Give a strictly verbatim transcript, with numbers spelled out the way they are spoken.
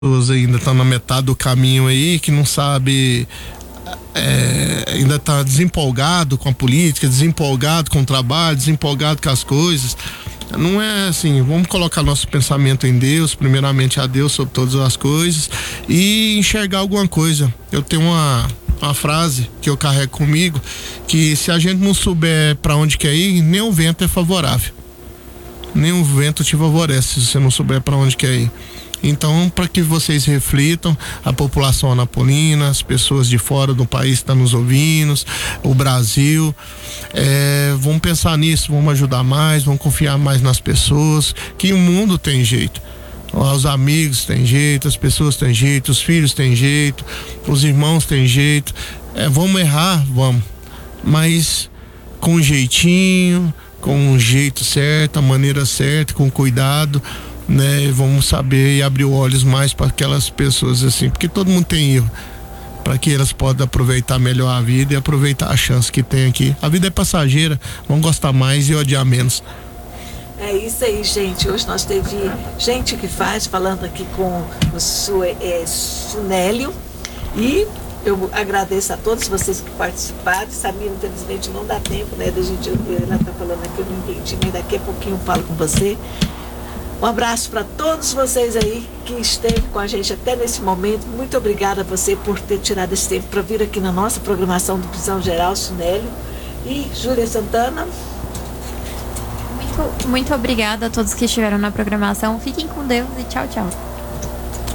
pessoas ainda estão na metade do caminho aí, que não sabe, é, ainda está desempolgado com a política, desempolgado com o trabalho, desempolgado com as coisas. Não é assim, vamos colocar nosso pensamento em Deus, primeiramente a Deus sobre todas as coisas e enxergar alguma coisa. Eu tenho uma, uma frase que eu carrego comigo, que se a gente não souber para onde quer ir, nem o vento é favorável. Nem o vento te favorece se você não souber para onde quer ir. Então, para que vocês reflitam, a população anapolina, as pessoas de fora do país que estão nos ouvindo, o Brasil, é, vamos pensar nisso, vamos ajudar mais, vamos confiar mais nas pessoas, que o mundo tem jeito. Os amigos têm jeito, as pessoas têm jeito, os filhos têm jeito, os irmãos têm jeito. É, vamos errar, vamos, mas com um jeitinho, com um jeito certo, a maneira certa, com cuidado, né? Vamos saber e abrir os olhos mais para aquelas pessoas assim, porque todo mundo tem erro, para que elas possam aproveitar melhor a vida e aproveitar a chance que tem aqui. A vida é passageira, vamos gostar mais e odiar menos. É isso aí, gente. Hoje nós teve gente que faz, falando aqui com o Su, é, Sunélio, e eu agradeço a todos vocês que participaram. Samir, infelizmente não dá tempo, né, da gente, ela tá falando aqui, eu não entendi, mas daqui a pouquinho eu falo com você. Um abraço para todos vocês aí que esteve com a gente até nesse momento. Muito obrigada a você por ter tirado esse tempo para vir aqui na nossa programação do Visão Geral, Sunélio e Júlia Santana. Muito, muito obrigada a todos que estiveram na programação. Fiquem com Deus e tchau, tchau.